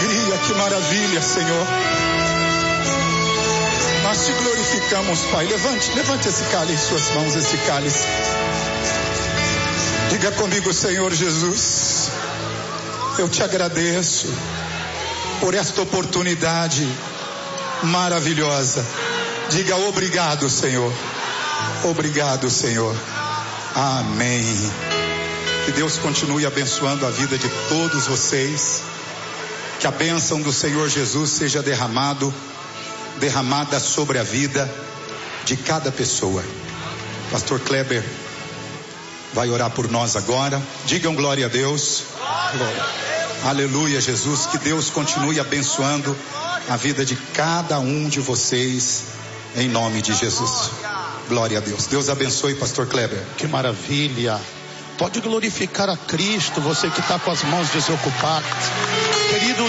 alegria, que maravilha, Senhor. Nós te glorificamos, Pai. Levante esse cálice em suas mãos, esse cálice. Diga comigo, Senhor Jesus, eu te agradeço por esta oportunidade maravilhosa. Diga obrigado, Senhor. Obrigado, Senhor. Amém. Que Deus continue abençoando a vida de todos vocês. Que a bênção do Senhor Jesus seja derramada sobre a vida de cada pessoa. Pastor Kleber vai orar por nós agora. Digam glória a Deus. Glória. Aleluia, Jesus. Que Deus continue abençoando a vida de cada um de vocês, em nome de Jesus. Glória a Deus. Deus abençoe, Pastor Kleber. Que maravilha. Pode glorificar a Cristo, você que está com as mãos desocupadas. Queridos,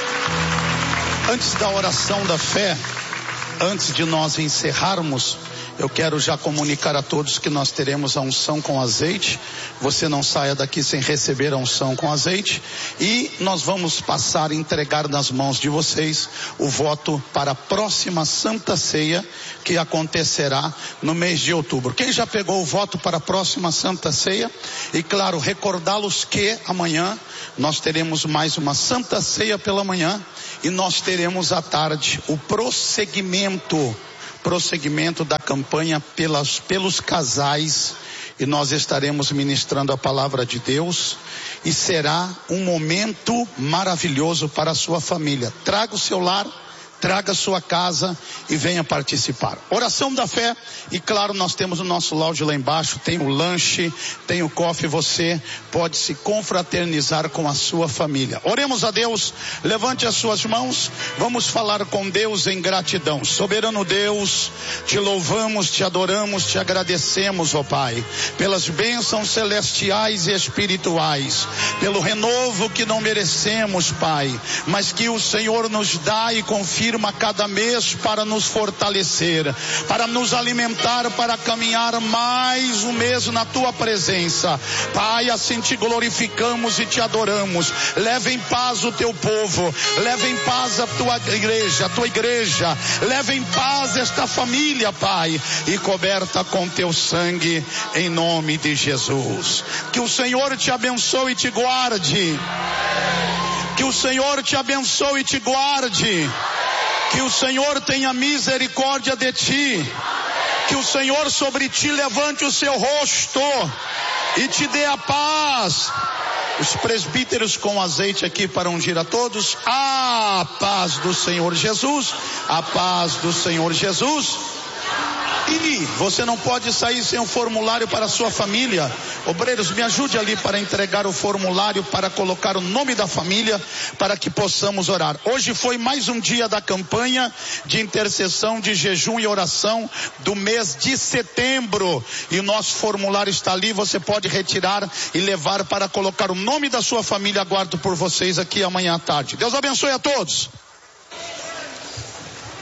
antes da oração da fé, antes de nós encerrarmos, eu quero já comunicar a todos que nós teremos a unção com azeite. Você não saia daqui sem receber a unção com azeite. E nós vamos passar a entregar nas mãos de vocês o voto para a próxima Santa Ceia, que acontecerá no mês de outubro. Quem já pegou o voto para a próxima Santa Ceia? E claro, recordá-los que amanhã nós teremos mais uma Santa Ceia pela manhã. E nós teremos à tarde o prosseguimento da campanha pelos casais, e nós estaremos ministrando a palavra de Deus, e será um momento maravilhoso para a sua família. Traga o seu lar, traga a sua casa e venha participar. Oração da fé, e claro, nós temos o nosso lounge lá embaixo, tem o lanche, tem o coffee, você pode se confraternizar com a sua família. Oremos a Deus, levante as suas mãos, vamos falar com Deus em gratidão. Soberano Deus, te louvamos, te adoramos, te agradecemos, ó Pai, pelas bênçãos celestiais e espirituais, pelo renovo que não merecemos, Pai, mas que o Senhor nos dá e confirma cada mês para nos fortalecer, para nos alimentar, para caminhar mais um mês na tua presença. Pai, assim te glorificamos e te adoramos. Leva em paz o teu povo, leva em paz a tua igreja, leva em paz esta família, Pai, e coberta com teu sangue, em nome de Jesus. Que o Senhor te abençoe e te guarde. Que o Senhor te abençoe e te guarde. Que o Senhor tenha misericórdia de ti. Que o Senhor sobre ti levante o seu rosto e te dê a paz. Os presbíteros com azeite aqui para ungir a todos. A paz do Senhor Jesus. A paz do Senhor Jesus. E você não pode sair sem um formulário para a sua família. Obreiros, me ajude ali para entregar o formulário, para colocar o nome da família, para que possamos orar. Hoje foi mais um dia da campanha de intercessão, de jejum e oração do mês de setembro. E o nosso formulário está ali, você pode retirar e levar para colocar o nome da sua família. Aguardo por vocês aqui amanhã à tarde. Deus abençoe a todos.